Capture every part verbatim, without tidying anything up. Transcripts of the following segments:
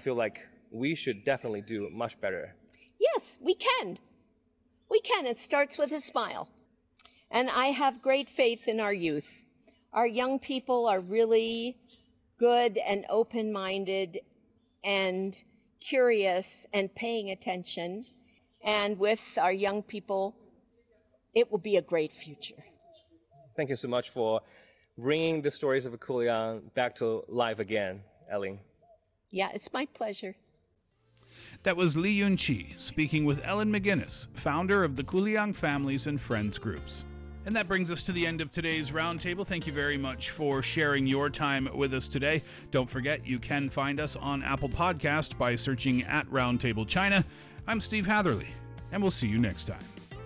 feel like we should definitely do much better. Yes, we can. We can. It starts with a smile. And I have great faith in our youth. Our young people are really good and open-minded and curious and paying attention. And with our young people, it will be a great future. Thank you so much for bringing the stories of Kuliang back to life again, Ellen. Yeah, it's my pleasure. That was Li Yunqi speaking with Ellen McGuinness, founder of the Kuliang Families and Friends Groups. And that brings us to the end of today's Roundtable. Thank you very much for sharing your time with us today. Don't forget, you can find us on Apple Podcast by searching at Roundtable China. I'm Steve Hatherley, and we'll see you next time.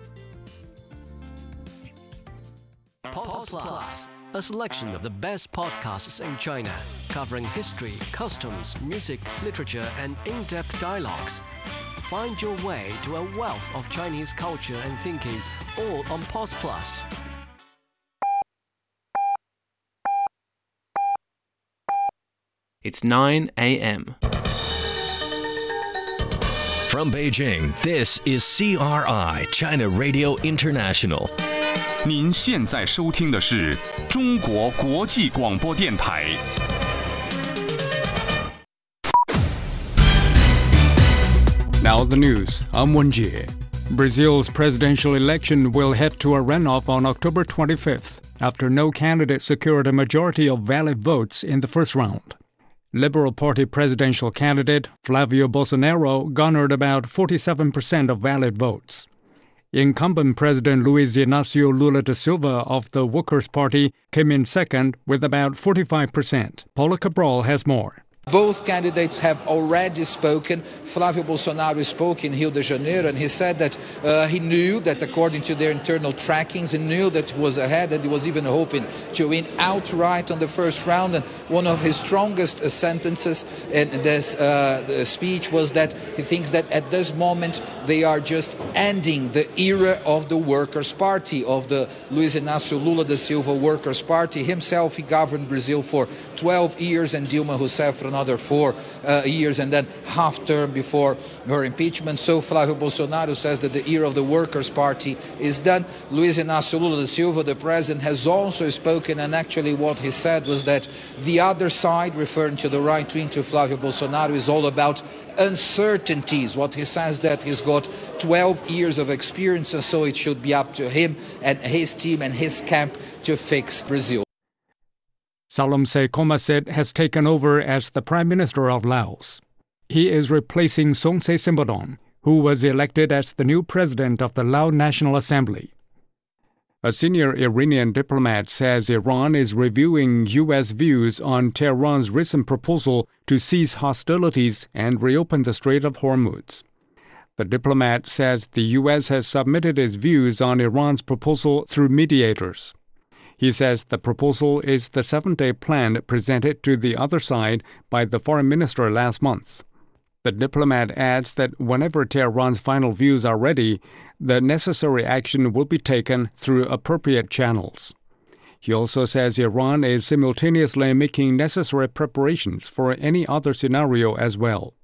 Pause Plus, a selection of the best podcasts in China, covering history, customs, music, literature, and in-depth dialogues. Find your way to a wealth of Chinese culture and thinking, all on Pause Plus. It's nine a.m. From Beijing, this is C R I, China Radio International. 您现在收听的是中国国际广播电台。 Now the news. I'm Wenjie. Brazil's presidential election will head to a runoff on October twenty-fifth after no candidate secured a majority of valid votes in the first round. Liberal Party presidential candidate Flavio Bolsonaro garnered about forty-seven percent of valid votes. Incumbent President Luiz Inácio Lula da Silva of the Workers' Party came in second with about forty-five percent. Paula Cabral has more. Both candidates have already spoken. Flavio Bolsonaro spoke in Rio de Janeiro, and he said that uh, he knew that according to their internal trackings, he knew that he was ahead, and he was even hoping to win outright on the first round. And one of his strongest uh, sentences in this uh, speech was that he thinks that at this moment they are just ending the era of the Workers' Party, of the Luiz Inácio Lula da Silva Workers' Party. Himself, he governed Brazil for twelve years, and Dilma Rousseff for another four uh, years, and then half term before her impeachment. So Flavio Bolsonaro says that the era of the Workers' Party is done. Luiz Inácio Lula da Silva, the president, has also spoken, and actually what he said was that the other side, referring to the right wing, to Flavio Bolsonaro, is all about uncertainties. What he says that he's got twelve years of experience, and so it should be up to him and his team and his camp to fix Brazil. Salamse Komaset has taken over as the Prime Minister of Laos. He is replacing Songse Simbadon, who was elected as the new president of the Lao National Assembly. A senior Iranian diplomat says Iran is reviewing U S views on Tehran's recent proposal to cease hostilities and reopen the Strait of Hormuz. The diplomat says the U S has submitted its views on Iran's proposal through mediators. He says the proposal is the seven-day plan presented to the other side by the foreign minister last month. The diplomat adds that whenever Tehran's final views are ready, the necessary action will be taken through appropriate channels. He also says Iran is simultaneously making necessary preparations for any other scenario as well.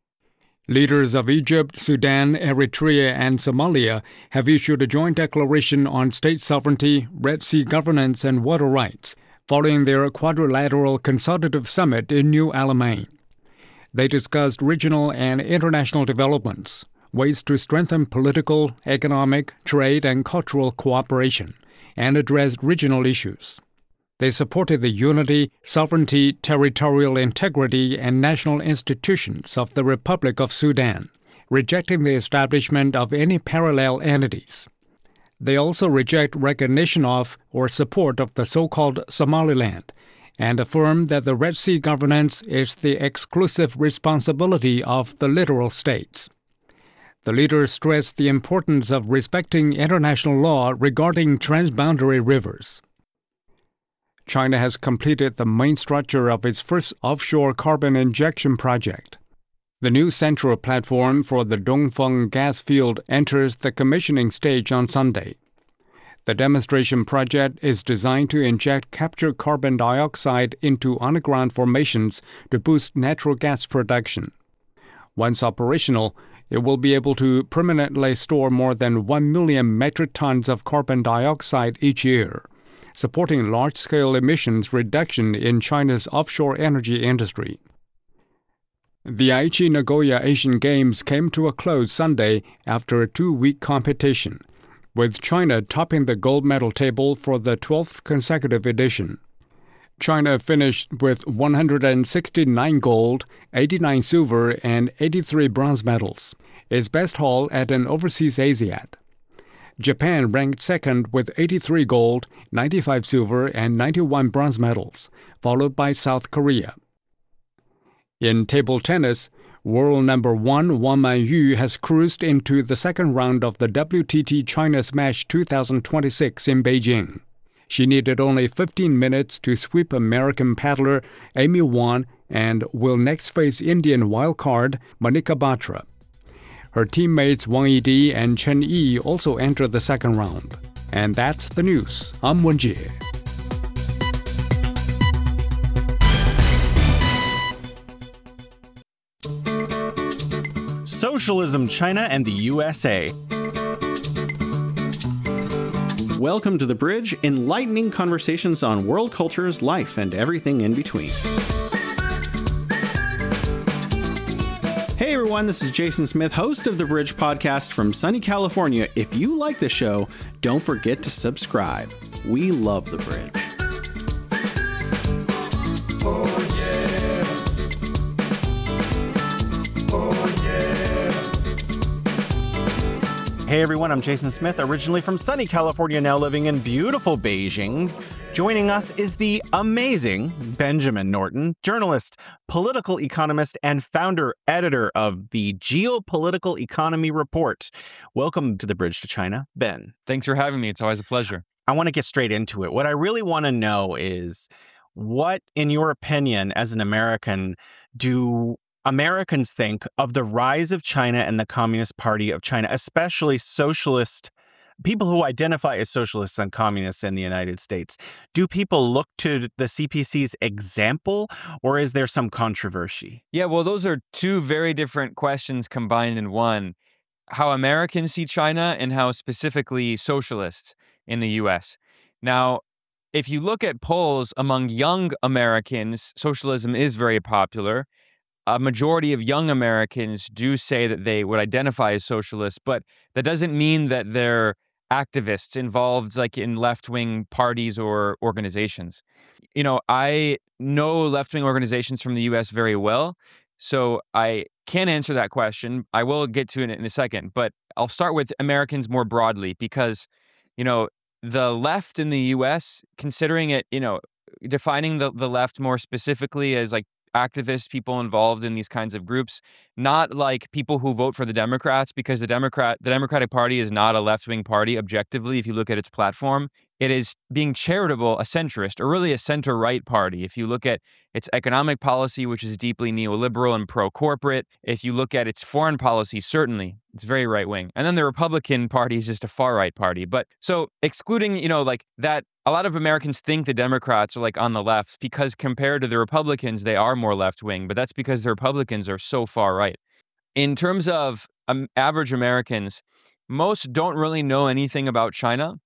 Leaders of Egypt, Sudan, Eritrea, and Somalia have issued a joint declaration on state sovereignty, Red Sea governance, and water rights, following their quadrilateral consultative summit in New Alamein. They discussed regional and international developments, ways to strengthen political, economic, trade, and cultural cooperation, and addressed regional issues. They supported the unity, sovereignty, territorial integrity, and national institutions of the Republic of Sudan, rejecting the establishment of any parallel entities. They also reject recognition of or support of the so-called Somaliland, and affirm that the Red Sea governance is the exclusive responsibility of the littoral states. The leaders stressed the importance of respecting international law regarding transboundary rivers. China has completed the main structure of its first offshore carbon injection project. The new central platform for the Dongfeng gas field enters the commissioning stage on Sunday. The demonstration project is designed to inject captured carbon dioxide into underground formations to boost natural gas production. Once operational, it will be able to permanently store more than one million metric tons of carbon dioxide each year, supporting large-scale emissions reduction in China's offshore energy industry. The Aichi Nagoya Asian Games came to a close Sunday after a two-week competition, with China topping the gold medal table for the twelfth consecutive edition. China finished with one hundred sixty-nine gold, eighty-nine silver, and eighty-three bronze medals, its best haul at an overseas Asiad. Japan ranked second with eighty-three gold, ninety-five silver, and ninety-one bronze medals, followed by South Korea. In table tennis, world number one Wang Manyu has cruised into the second round of the W T T China Smash two thousand twenty-six in Beijing. She needed only fifteen minutes to sweep American paddler Amy Wan and will next face Indian wildcard Monica Batra. Her teammates Wang Yidi and Chen Yi also entered the second round. And that's the news. I'm Wen Jie. Socialism, China, and the U S A. Welcome to The Bridge, enlightening conversations on world cultures, life, and everything in between. Hey everyone, this is Jason Smith, host of The Bridge podcast from sunny California. If you like the show, don't forget to subscribe. We love The Bridge. Hey everyone, I'm Jason Smith, originally from sunny California, now living in beautiful Beijing. Joining us is the amazing Benjamin Norton, journalist, political economist, and founder editor of the Geopolitical Economy Report. Welcome to The Bridge to China, Ben. Thanks for having me. It's always a pleasure. I want to get straight into it. What I really want to know is what, in your opinion, as an American, do Americans think of the rise of China and the Communist Party of China, especially socialist people who identify as socialists and communists in the United States? Do people look to the C P C's example, or is there some controversy? Yeah, well, those are two very different questions combined in one. How Americans see China and how specifically socialists in the U S. Now, if you look at polls among young Americans, socialism is very popular. A majority of young Americans do say that they would identify as socialists, but that doesn't mean that they're activists involved like in left-wing parties or organizations. You know, I know left-wing organizations from the U S very well, so I can't answer that question. I will get to it in a second, but I'll start with Americans more broadly because, you know, the left in the U S, considering it, you know, defining the, the left more specifically as like activists, people involved in these kinds of groups, not like people who vote for the Democrats, because the Democrat, the Democratic Party is not a left-wing party objectively. If you look at its platform, it is being charitable, a centrist, or really a center-right party. If you look at its economic policy, which is deeply neoliberal and pro-corporate, if you look at its foreign policy, certainly it's very right-wing. And then the Republican Party is just a far-right party. But so excluding, you know, like that, a lot of Americans think the Democrats are like on the left because compared to the Republicans, they are more left-wing, but that's because the Republicans are so far right. In terms of um, average Americans, most don't really know anything about China,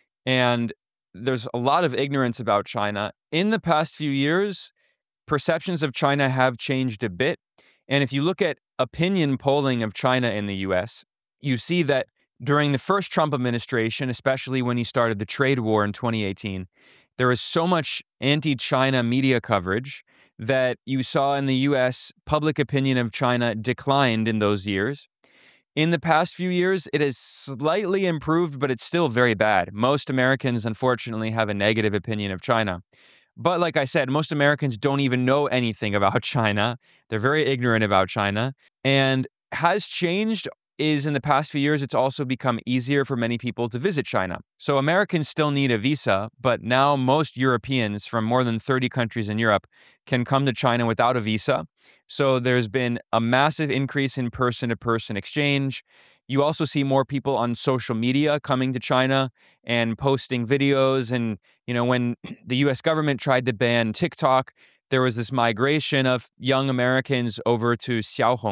and there's a lot of ignorance about China. In the past few years, perceptions of China have changed a bit, and if you look at opinion polling of China in the U S, you see that during the first Trump administration, especially when he started the trade war in twenty eighteen, there was so much anti-China media coverage that you saw in the U S public opinion of China declined in those years. In the past few years, it has slightly improved, but it's still very bad. Most Americans, unfortunately, have a negative opinion of China. But like I said, most Americans don't even know anything about China. They're very ignorant about China. And has changed is in the past few years, it's also become easier for many people to visit China. So Americans still need a visa, but now most Europeans from more than thirty countries in Europe can come to China without a visa. So there's been a massive increase in person-to-person exchange. You also see more people on social media coming to China and posting videos. And, you know, when the U S government tried to ban TikTok, there was this migration of young Americans over to Xiaohong.